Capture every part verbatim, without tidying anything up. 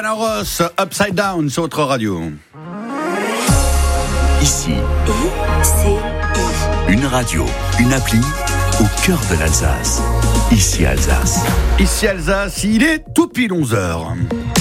Ross, Upside Down sur votre radio. Ici, I C I. une radio, une appli au cœur de l'Alsace. Ici Alsace. Ici Alsace, il est tout pile onze heures.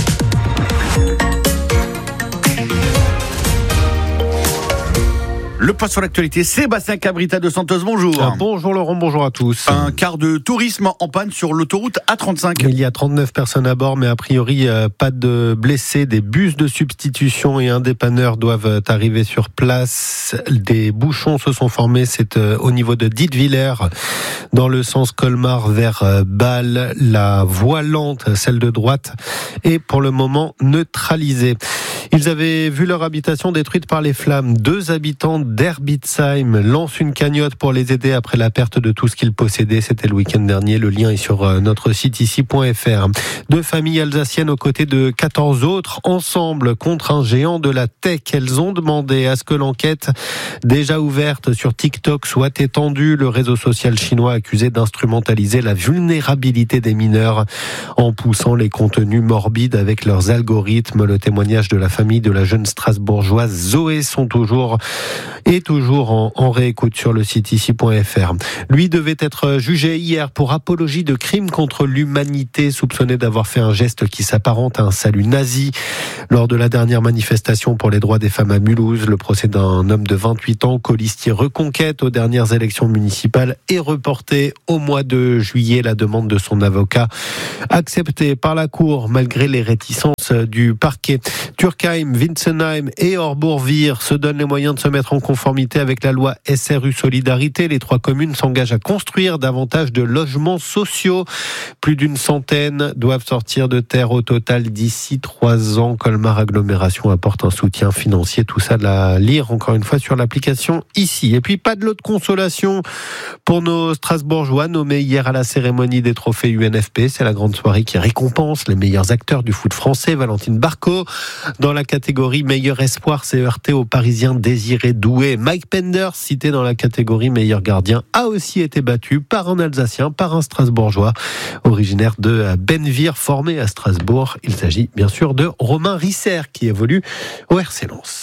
Le point sur l'actualité, Sébastien Cabrita de Santos, bonjour. Ah, bonjour Laurent, bonjour à tous. Un quart de tourisme en panne sur l'autoroute A trente-cinq. Il y a trente-neuf personnes à bord, mais a priori euh, pas de blessés. Des bus de substitution et un dépanneur doivent arriver sur place. Des bouchons se sont formés, c'est euh, au niveau de Dietwiller, dans le sens Colmar vers euh, Bâle. La voie lente, celle de droite, est pour le moment neutralisée. Ils avaient vu leur habitation détruite par les flammes. Deux habitants d'Herbitzheim lancent une cagnotte pour les aider après la perte de tout ce qu'ils possédaient. C'était le week-end dernier. Le lien est sur notre site ici point f r. Deux familles alsaciennes aux côtés de quatorze autres, ensemble contre un géant de la tech. Elles ont demandé à ce que l'enquête, déjà ouverte sur TikTok, soit étendue. Le réseau social chinois accusé d'instrumentaliser la vulnérabilité des mineurs en poussant les contenus morbides avec leurs algorithmes. Le témoignage de la famille de la jeune Strasbourgeoise Zoé sont toujours et toujours en, en réécoute sur le site ici point f r. Lui devait être jugé hier pour apologie de crime contre l'humanité, soupçonné d'avoir fait un geste qui s'apparente à un salut nazi lors de la dernière manifestation pour les droits des femmes à Mulhouse. Le procès d'un homme de vingt-huit ans, colistier Reconquête aux dernières élections municipales, est reporté au mois de juillet. La demande de son avocat acceptée par la Cour malgré les réticences du parquet. Turkheim, Winsenheim et Orbourvire se donnent les moyens de se mettre en conformité avec la loi S R U Solidarité. Les trois communes s'engagent à construire davantage de logements sociaux. Plus d'une centaine doivent sortir de terre au total d'ici trois ans. Colmar Agglomération apporte un soutien financier. Tout ça à lire encore une fois sur l'application ici. Et puis pas de lot de consolation pour nos Strasbourgeois nommés hier à la cérémonie des trophées U N F P. C'est la grande soirée qui récompense les meilleurs acteurs du foot français. Valentine Barco, dans la catégorie meilleur espoir, s'est heurté au Parisien Désiré Doué. Mike Penders, cité dans la catégorie meilleur gardien, a aussi été battu par un Alsacien, par un Strasbourgeois, originaire de Benvire, formé à Strasbourg. Il s'agit bien sûr de Romain Risser, qui évolue au R C Lens.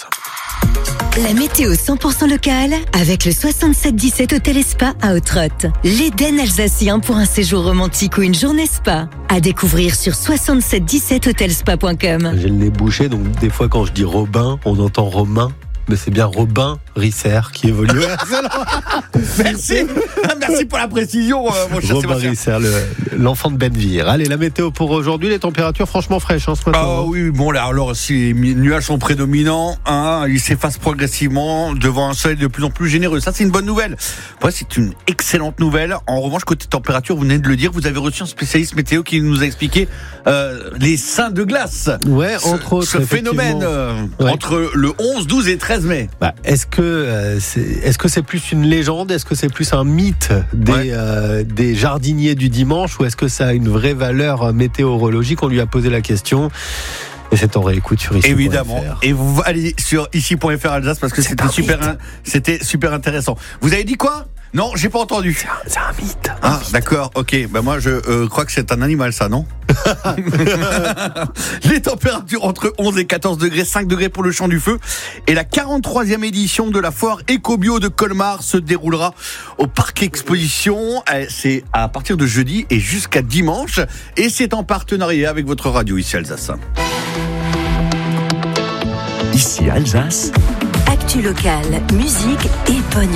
La météo cent pour cent locale avec le soixante-sept dix-sept Hôtel et Spa à Autrotte. L'Éden alsacien pour un séjour romantique ou une journée spa. À découvrir sur soixante-sept dix-sept hotelspa point com. J'ai le nez bouché, donc des fois quand je dis Robin, on entend Romain. Mais c'est bien Robin Risser qui évolue. Merci, merci pour la précision, euh, mon cher Robin Sébastien. Risser, le, l'enfant de Benvire. Allez, la météo pour aujourd'hui, les températures franchement fraîches hein, ce matin. Ah oui, bon là, alors si les nuages sont prédominants, hein, ils s'effacent progressivement devant un soleil de plus en plus généreux. Ça, c'est une bonne nouvelle. Ouais, c'est une excellente nouvelle. En revanche, côté température, vous venez de le dire, vous avez reçu un spécialiste météo qui nous a expliqué euh, les seins de glace. Ouais, entre ce, autres. ce phénomène euh, ouais. entre le onze, douze et treize mai. Bah, est-ce que euh, c'est, est-ce que c'est plus une légende, est-ce que c'est plus un mythe des, ouais. euh, des jardiniers du dimanche, ou est-ce que ça a une vraie valeur météorologique? On lui a posé la question. Et c'est en réécoute sur ici. Évidemment. Et vous allez sur ici point f r Alsace parce que c'est c'était super, un, c'était super intéressant. Vous avez dit quoi? Non, j'ai pas entendu. C'est un, c'est un mythe. Un ah, mythe. D'accord, ok. Ben moi, je euh, crois que c'est un animal, ça, non? Les températures entre onze et quatorze degrés, cinq degrés pour le Champ du Feu. Et la quarante-troisième édition de la foire Éco-Bio de Colmar se déroulera au Parc Exposition. C'est à partir de jeudi et jusqu'à dimanche. Et c'est en partenariat avec votre radio ici Alsace. Ici Alsace. Actu locale, musique et pognon.